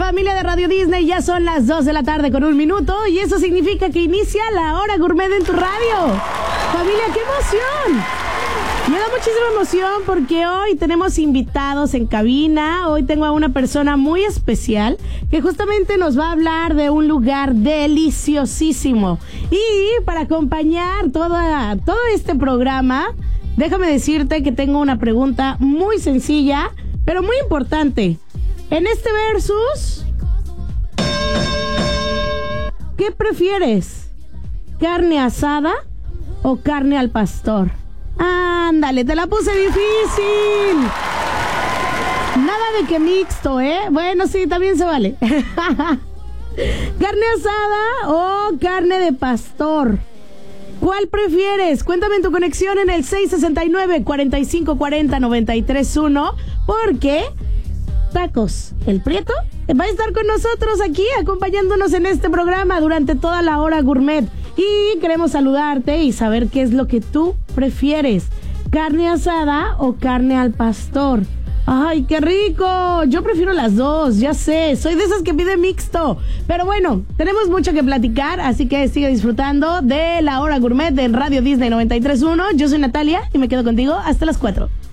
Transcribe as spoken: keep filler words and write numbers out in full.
Familia de Radio Disney, ya son las dos de la tarde con un minuto y eso significa que inicia la hora gourmet en tu radio. Familia, ¡qué emoción! Me da muchísima emoción porque hoy tenemos invitados en cabina. Hoy tengo a una persona muy especial que justamente nos va a hablar de un lugar deliciosísimo. Y para acompañar toda, todo este programa, déjame decirte que tengo una pregunta muy sencilla, pero muy importante. En este versus, ¿qué prefieres? ¿Carne asada o carne al pastor? Ándale, te la puse difícil. Nada de que mixto, ¿eh? Bueno, sí, también se vale. ¿Carne asada o carne de pastor? ¿Cuál prefieres? Cuéntame en tu conexión en el seis sesenta y nueve, cuarenta y cinco cuarenta, noventa y tres uno, porque Tacos El Prieto va a estar con nosotros aquí acompañándonos en este programa durante toda la hora gourmet. Y queremos saludarte y saber qué es lo que tú prefieres, carne asada o carne al pastor. ¡Ay, qué rico! Yo prefiero las dos, ya sé, soy de esas que pide mixto. Pero bueno, tenemos mucho que platicar, así que sigue disfrutando de la hora gourmet en Radio Disney noventa y tres punto uno. Yo soy Natalia y me quedo contigo hasta las cuatro.